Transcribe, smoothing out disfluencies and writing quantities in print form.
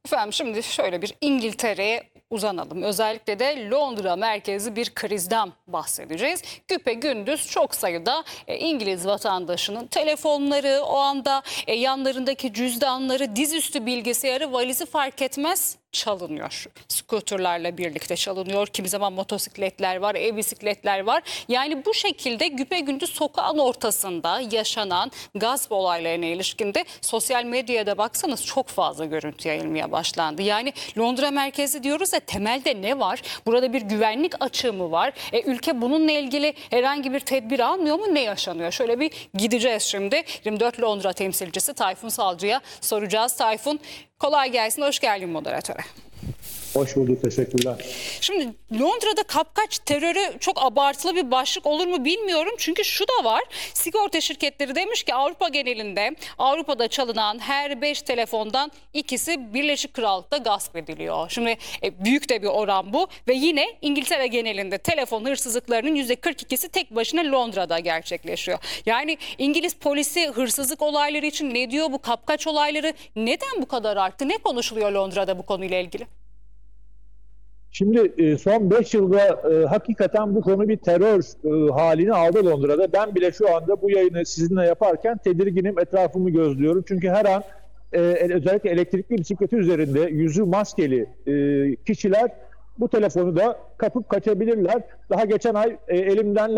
Efendim şimdi şöyle bir İngiltere'ye uzanalım. Özellikle de Londra merkezli bir krizden bahsedeceğiz. Güpegündüz çok sayıda İngiliz vatandaşının telefonları, o anda yanlarındaki cüzdanları, dizüstü bilgisayarı, valizi fark etmez çalınıyor. Scooterlarla birlikte çalınıyor. Kimi zaman motosikletler var, bisikletler var. Yani bu şekilde güpegündüz sokağın ortasında yaşanan gasp olaylarına ilişkin de sosyal medyada baksanız çok fazla görüntü yayılmaya başlandı. Yani Londra merkezi diyoruz ya, temelde ne var? Burada bir güvenlik açığı mı var? Ülke bununla ilgili herhangi bir tedbir almıyor mu? Ne yaşanıyor? Şöyle bir gideceğiz şimdi. 24 Londra temsilcisi Tayfun Salcı'ya soracağız. Tayfun, kolay gelsin. Hoş geldin moderatöre. Hoş bulduk, teşekkürler. Şimdi Londra'da kapkaç terörü çok abartılı bir başlık olur mu bilmiyorum. Çünkü şu da var. Sigorta şirketleri demiş ki Avrupa genelinde, Avrupa'da çalınan her 5 telefondan ikisi Birleşik Krallık'ta gasp ediliyor. Şimdi büyük de bir oran bu ve yine İngiltere genelinde telefon hırsızlıklarının %42'si tek başına Londra'da gerçekleşiyor. Yani İngiliz polisi hırsızlık olayları için ne diyor, bu kapkaç olayları neden bu kadar arttı? Ne konuşuluyor Londra'da bu konuyla ilgili? Şimdi son 5 yılda hakikaten bu konu bir terör halini aldı Londra'da. Ben bile şu anda bu yayını sizinle yaparken tedirginim, etrafımı gözlüyorum. Çünkü her an özellikle elektrikli bisikleti üzerinde yüzü maskeli kişiler bu telefonu da kapıp kaçabilirler. Daha geçen ay elimden